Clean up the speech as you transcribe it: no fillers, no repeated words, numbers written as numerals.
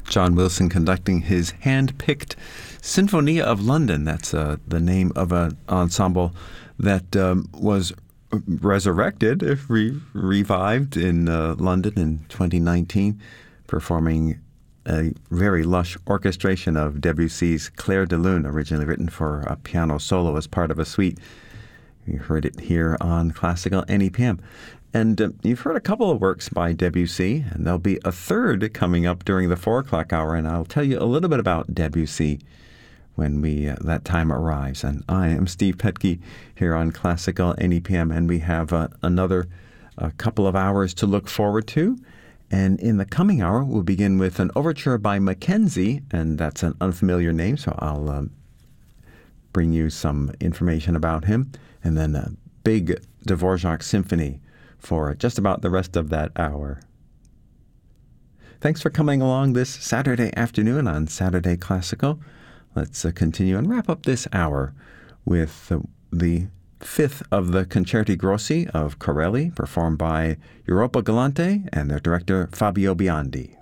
John Wilson conducting his hand-picked Sinfonia of London. That's the name of an ensemble that was resurrected, revived in London in 2019, performing a very lush orchestration of Debussy's Clair de Lune, originally written for a piano solo as part of a suite. You heard it here on Classical NEPM. And you've heard a couple of works by Debussy, and there'll be a third coming up during the 4 o'clock hour, and I'll tell you a little bit about Debussy when that time arrives. And I am Steve Petke here on Classical NEPM, and we have another couple of hours to look forward to. And in the coming hour, we'll begin with an overture by Mackenzie, and that's an unfamiliar name, so I'll bring you some information about him. And then a big Dvorak symphony for just about the rest of that hour. Thanks for coming along this Saturday afternoon on Saturday Classical. Let's continue and wrap up this hour with the fifth of the Concerti Grossi of Corelli, performed by Europa Galante and their director Fabio Biondi.